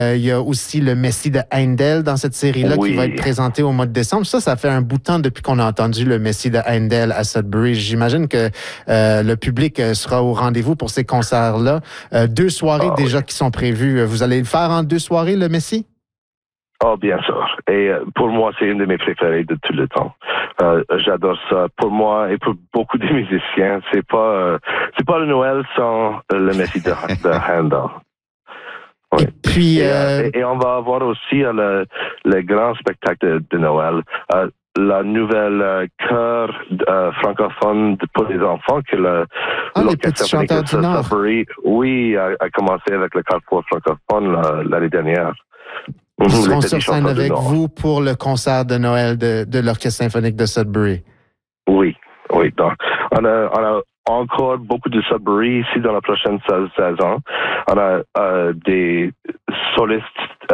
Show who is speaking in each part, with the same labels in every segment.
Speaker 1: Il y a aussi le Messie de Heindel dans cette série-là qui va être présenté au mois de décembre. Ça fait un bout de temps depuis qu'on a entendu le Messie de Heindel à Sudbury. J'imagine que le public sera au rendez-vous pour ces concerts-là. 2 soirées déjà qui sont prévues. Vous allez le faire en 2 soirées, le Messie?
Speaker 2: Oh, bien sûr. Et pour moi, c'est une de mes préférées de tout le temps. J'adore ça. Pour moi et pour beaucoup de musiciens, c'est pas le Noël sans le Messie de Handel. Oui.
Speaker 1: Et puis,
Speaker 2: et on va avoir aussi le grand spectacle de Noël. La nouvelle chœur francophone pour les enfants que
Speaker 1: l'Orchestre symphonique de
Speaker 2: Sudbury, a commencé avec le carrefour francophone l'année dernière.
Speaker 1: Ils seront sur scène avec vous pour le concert de Noël de l'Orchestre symphonique de Sudbury.
Speaker 2: Oui. Donc, on a encore beaucoup de Sudbury ici dans la prochaine saison. On a des solistes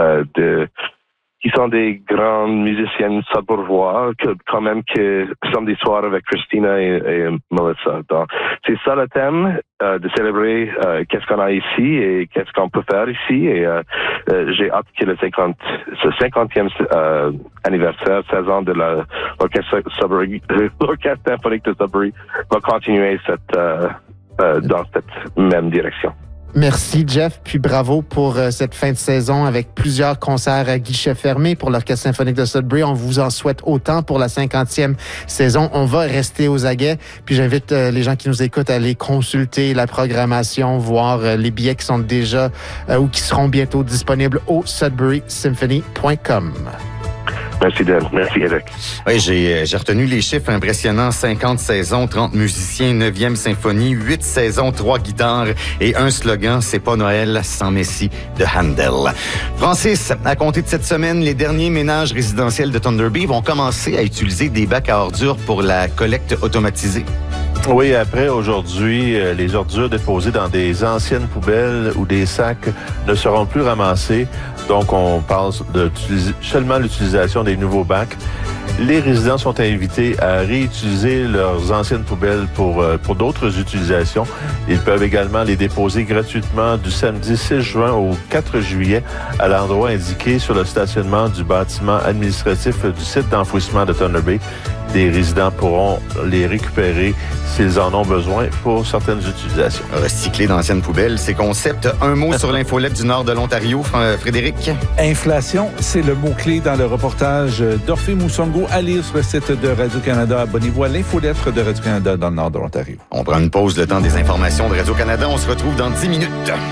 Speaker 2: qui sont des grandes musiciennes sudburois, quand même que samedi soir avec Christina et Melissa. Donc, c'est ça le thème, de célébrer qu'est-ce qu'on a ici et qu'est-ce qu'on peut faire ici. Et j'ai hâte que ce 50e anniversaire, 16 ans de l'Orchestre symphonique de Sudbury va continuer dans cette même direction.
Speaker 1: Merci, Jeff, puis bravo pour cette fin de saison avec plusieurs concerts à guichet fermé pour l'Orchestre symphonique de Sudbury. On vous en souhaite autant pour la 50e saison. On va rester aux aguets, puis j'invite les gens qui nous écoutent à aller consulter la programmation, voir les billets qui sont déjà ou qui seront bientôt disponibles au sudburysymphony.com.
Speaker 2: Merci, Dan. Merci, Eric.
Speaker 3: Oui, j'ai retenu les chiffres impressionnants. 50 saisons, 30 musiciens, 9e symphonie, 8 saisons, 3 guitares et un slogan, c'est pas Noël sans Messie de Handel. Francis, à compter de cette semaine, les derniers ménages résidentiels de Thunder Bay vont commencer à utiliser des bacs à ordures pour la collecte automatisée.
Speaker 4: Oui, après aujourd'hui, les ordures déposées dans des anciennes poubelles ou des sacs ne seront plus ramassées. Donc, on parle de seulement l'utilisation des nouveaux bacs. Les résidents sont invités à réutiliser leurs anciennes poubelles pour d'autres utilisations. Ils peuvent également les déposer gratuitement du samedi 6 juin au 4 juillet à l'endroit indiqué sur le stationnement du bâtiment administratif du site d'enfouissement de Thunder Bay. Les résidents pourront les récupérer s'ils en ont besoin pour certaines utilisations.
Speaker 3: Recycler d'anciennes poubelles, c'est concept. Un mot sur l'infolette du nord de l'Ontario, Frédéric?
Speaker 5: Inflation, c'est le mot-clé dans le reportage d'Orphée Moussongo à lire sur le site de Radio-Canada. Abonnez-vous à l'infolettre de Radio-Canada dans le nord de l'Ontario.
Speaker 3: On prend une pause, le temps des informations de Radio-Canada. On se retrouve dans 10 minutes.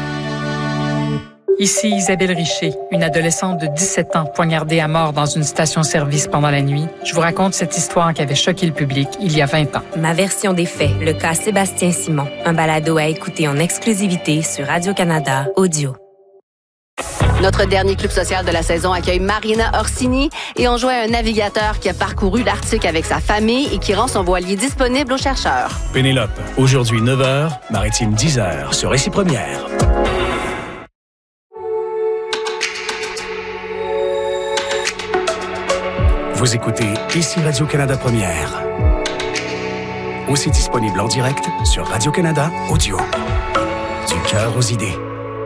Speaker 6: Ici Isabelle Richer, une adolescente de 17 ans poignardée à mort dans une station-service pendant la nuit. Je vous raconte cette histoire qui avait choqué le public il y a 20 ans.
Speaker 7: Ma version des faits, le cas Sébastien Simon. Un balado à écouter en exclusivité sur Radio-Canada Audio.
Speaker 8: Notre dernier club social de la saison accueille Marina Orsini et on joint un navigateur qui a parcouru l'Arctique avec sa famille et qui rend son voilier disponible aux chercheurs.
Speaker 9: Pénélope, aujourd'hui 9h, Maritime 10h sur Récit Première. Vous écoutez ici Radio-Canada Première. Aussi disponible en direct sur Radio-Canada Audio. Du cœur aux idées.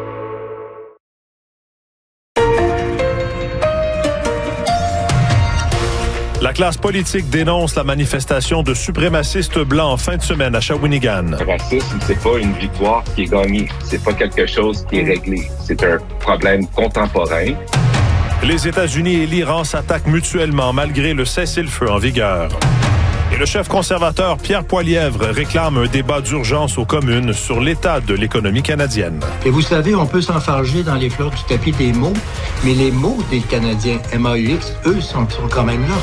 Speaker 10: La classe politique dénonce la manifestation de suprémacistes blancs en fin de semaine à Shawinigan.
Speaker 11: Le racisme, c'est pas une victoire qui est gagnée. C'est pas quelque chose qui est réglé. C'est un problème contemporain.
Speaker 10: Les États-Unis et l'Iran s'attaquent mutuellement malgré le cessez-le-feu en vigueur. Et le chef conservateur Pierre Poilievre réclame un débat d'urgence aux communes sur l'état de l'économie canadienne.
Speaker 12: Et vous savez, on peut s'enfarger dans les fleurs du tapis des mots, mais les mots des Canadiens MAUX, eux, sont quand même là.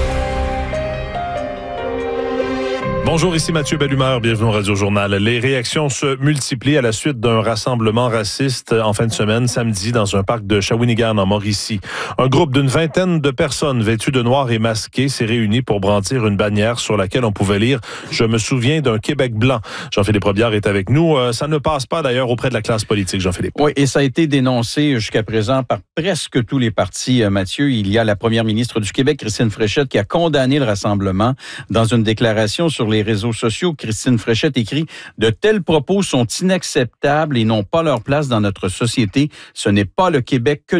Speaker 10: Bonjour, ici Mathieu Bellumeur, bienvenue au Radio-Journal. Les réactions se multiplient à la suite d'un rassemblement raciste en fin de semaine, samedi, dans un parc de Shawinigan, en Mauricie. Un groupe d'une vingtaine de personnes vêtues de noir et masquées s'est réuni pour brandir une bannière sur laquelle on pouvait lire « Je me souviens d'un Québec blanc ». Jean-Philippe Robillard est avec nous. Ça ne passe pas d'ailleurs auprès de la classe politique, Jean-Philippe.
Speaker 13: Oui, et ça a été dénoncé jusqu'à présent par presque tous les partis, Mathieu. Il y a la première ministre du Québec, Christine Fréchette, qui a condamné le rassemblement dans une déclaration sur les réseaux sociaux. Christine Fréchette écrit « De tels propos sont inacceptables et n'ont pas leur place dans notre société. Ce n'est pas le Québec que